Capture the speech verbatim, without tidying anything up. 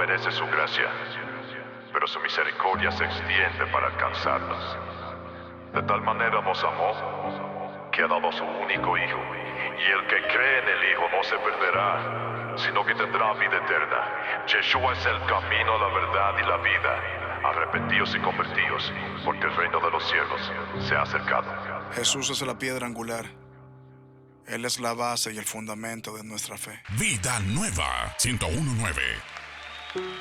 merece su gracia, pero su misericordia se extiende para alcanzarnos. De tal manera nos amó, que ha dado a su único Hijo, y el que cree en el Hijo no se perderá, sino que tendrá vida eterna. Yeshua es el camino, la verdad y la vida. Arrepentíos y convertíos, porque el reino de los cielos se ha acercado. Jesús es la piedra angular. Él es la base y el fundamento de nuestra fe. Vida Nueva ciento uno punto nueve.